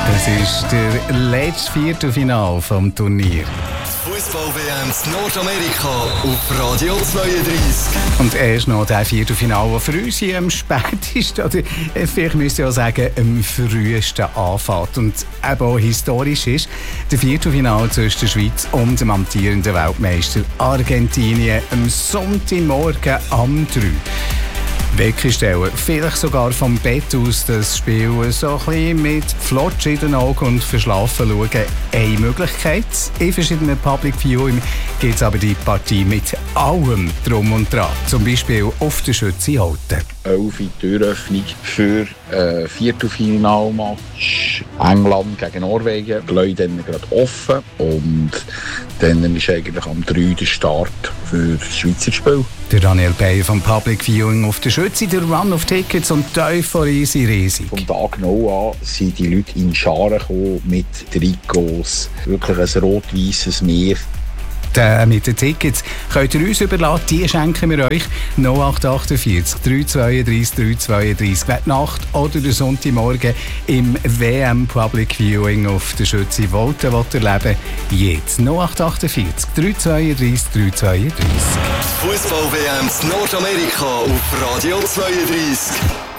Es ist der letzte Viertelfinale vom Turnier. Fußball-WM in Nordamerika auf Radio 32. Und erst noch der Viertelfinale, der für uns hier am spätesten, oder vielleicht müsst ihr auch sagen, am frühesten anfängt. Und eben auch historisch ist der Viertelfinale zwischen der Schweiz und dem amtierenden Weltmeister Argentinien am Sonntagmorgen um 3. Wegstellen, vielleicht sogar vom Bett aus das Spiel so ein bisschen mit Flotsch in den Augen und verschlafen schauen. Eine Möglichkeit. In verschiedenen Public Viewing gibt es aber die Partie mit allem Drum und Dran. Zum Beispiel auf der Schütze halten. 11 Türöffnung für ein Viertelfinalmatch England gegen Norwegen. Die Leute dann gerade offen und dann ist eigentlich am 3 der Start für das Schweizer Spiel. Der Daniel Beyer vom Public Viewing auf der Schütze, der Run of Tickets und die Euphorie sind riesig. Vom Tag an sind die Leute in Scharen gekommen mit Trikots, wirklich ein rot-weißes Meer. Mit den Tickets könnt ihr uns überlassen, die schenken wir euch 0848 332 332. Wer die Nacht oder den Sonntagmorgen im WM Public Viewing auf der Schütze wollt erleben, jetzt 0848 332 332. Fußball-WM in Nordamerika auf Radio 32.